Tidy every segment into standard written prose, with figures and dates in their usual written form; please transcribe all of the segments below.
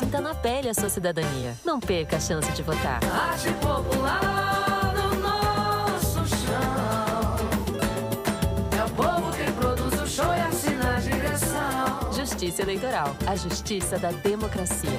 Sinta na pele a sua cidadania. Não perca a chance de votar. Arte popular no nosso chão. É o povo que produz o show e assina a direção. Justiça Eleitoral. A justiça da democracia.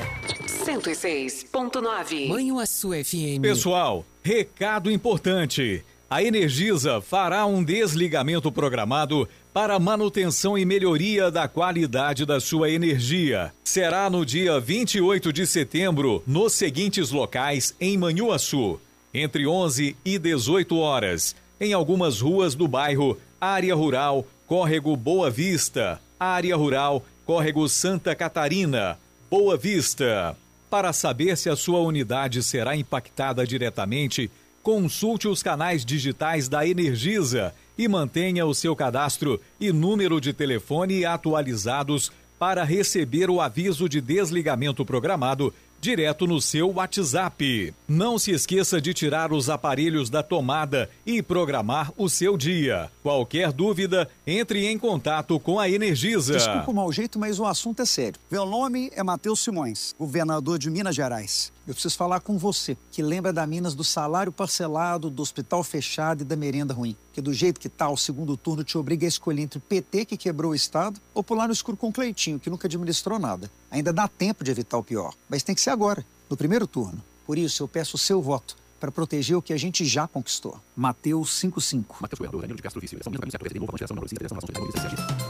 106.9 Manhuaçu FM. Pessoal, recado importante. A Energisa fará um desligamento programado para manutenção e melhoria da qualidade da sua energia. Será no dia 28 de setembro, nos seguintes locais em Manhuaçu, entre 11 e 18 horas, em algumas ruas do bairro Área Rural, Córrego Boa Vista, Área Rural, Córrego Santa Catarina, Boa Vista. Para saber se a sua unidade será impactada diretamente, consulte os canais digitais da Energisa e mantenha o seu cadastro e número de telefone atualizados para receber o aviso de desligamento programado direto no seu WhatsApp. Não se esqueça de tirar os aparelhos da tomada e programar o seu dia. Qualquer dúvida, entre em contato com a Energisa. Desculpa o mau jeito, mas o assunto é sério. Meu nome é Matheus Simões, governador de Minas Gerais. Eu preciso falar com você, que lembra da Minas do salário parcelado, do hospital fechado e da merenda ruim. Que do jeito que tá, o segundo turno te obriga a escolher entre o PT, que quebrou o Estado, ou pular no escuro com o Cleitinho, que nunca administrou nada. Ainda dá tempo de evitar o pior, mas tem que ser agora, no primeiro turno. Por isso, eu peço o seu voto para proteger o que a gente já conquistou. Mateus 55. Mateus Goiador, Danilo de Castro Vício.